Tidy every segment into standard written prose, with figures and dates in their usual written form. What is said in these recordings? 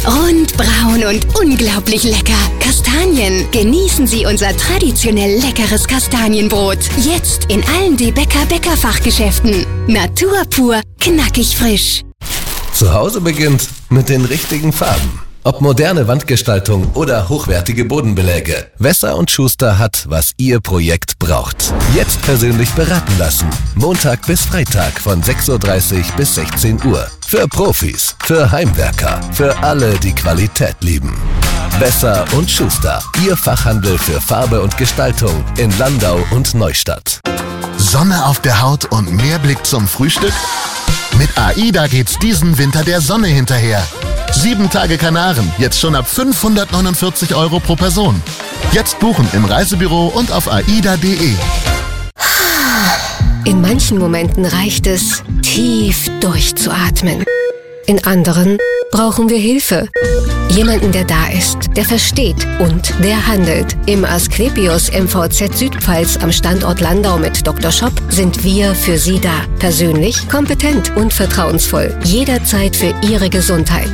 Rund, braun und unglaublich lecker. Kastanien. Genießen Sie unser traditionell leckeres Kastanienbrot. Jetzt in allen DeBecker Bäckerfachgeschäften. Natur pur, knackig frisch. Zu Hause beginnt mit den richtigen Farben. Ob moderne Wandgestaltung oder hochwertige Bodenbeläge. Wesser & Schuster hat, was Ihr Projekt braucht. Jetzt persönlich beraten lassen. Montag bis Freitag von 6:30 Uhr bis 16 Uhr. Für Profis, für Heimwerker, für alle, die Qualität lieben. Wesser & Schuster. Ihr Fachhandel für Farbe und Gestaltung in Landau und Neustadt. Sonne auf der Haut und mehr Blick zum Frühstück? Mit AIDA geht's diesen Winter der Sonne hinterher. 7 Tage Kanaren, jetzt schon ab 549 € pro Person. Jetzt buchen im Reisebüro und auf aida.de. In manchen Momenten reicht es, tief durchzuatmen. In anderen brauchen wir Hilfe. Jemanden, der da ist, der versteht und der handelt. Im Asklepios MVZ Südpfalz am Standort Landau mit Dr. Schopp sind wir für Sie da. Persönlich, kompetent und vertrauensvoll. Jederzeit für Ihre Gesundheit.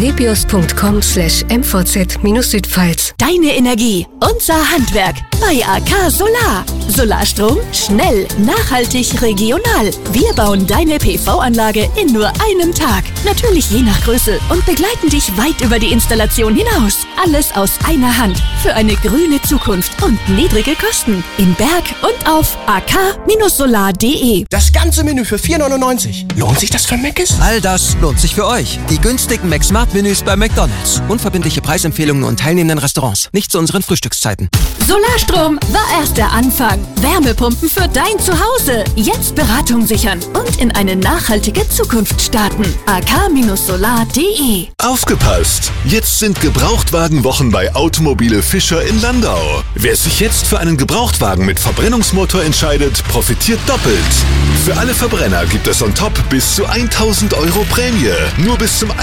asklepios.com/mvz-Südpfalz. Deine Energie, unser Handwerk bei AK Solar. Solarstrom, schnell, nachhaltig, regional. Wir bauen deine PV-Anlage in nur einem Tag. Natürlich je nach Größe und begleiten dich weit über die Installation hinaus. Alles aus einer Hand für eine grüne Zukunft und niedrige Kosten. In Berg und auf ak-solar.de. Das ganze Menü für 4,99. Lohnt sich das für Mc's? All das lohnt sich für euch. Die günstigen Mac-Smart-Menüs bei McDonald's. Unverbindliche Preisempfehlungen und teilnehmenden Restaurants. Nicht zu unseren Frühstückszeiten. Solarstrom war erst der Anfang. Wärmepumpen für dein Zuhause. Jetzt Beratung sichern und in eine nachhaltige Zukunft starten. ak-solar.de. Aufgepasst! Jetzt sind Gebrauchtwagenwochen bei Automobile Fischer in Landau. Wer sich jetzt für einen Gebrauchtwagen mit Verbrennungsmotor entscheidet, profitiert doppelt. Für alle Verbrenner gibt es on top bis zu 1.000 € Prämie. Nur bis zum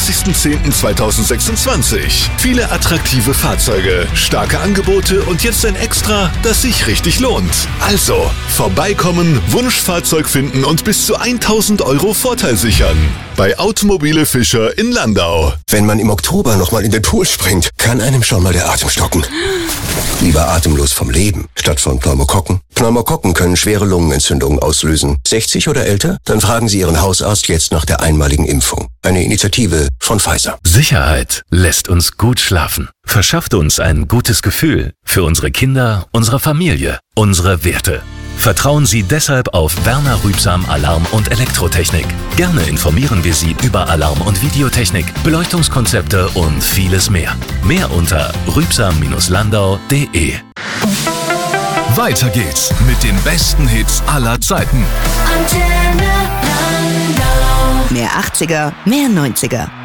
31.10.2026. Viele attraktive Fahrzeuge, starke Angebote und jetzt ein Extra, das sich richtig lohnt. Also, vorbeikommen, Wunschfahrzeug finden und bis zu 1.000 € Vorteil sichern. Bei Automobile Fischer in Landau. Wenn man im Oktober nochmal in den Pool springt, kann einem schon mal der Atem stocken. Lieber atemlos vom Leben, statt von Pneumokokken. Pneumokokken können schwere Lungenentzündungen auslösen. 60 oder älter? Dann fragen Sie Ihren Hausarzt jetzt nach der einmaligen Impfung. Eine Initiative von Pfizer. Sicherheit lässt uns gut schlafen, verschafft uns ein gutes Gefühl für unsere Kinder, unsere Familie, unsere Werte. Vertrauen Sie deshalb auf Werner Rübsam Alarm- und Elektrotechnik. Gerne informieren wir Sie über Alarm- und Videotechnik, Beleuchtungskonzepte und vieles mehr. Mehr unter rübsam-landau.de. Weiter geht's mit den besten Hits aller Zeiten. Mehr 80er, mehr 90er.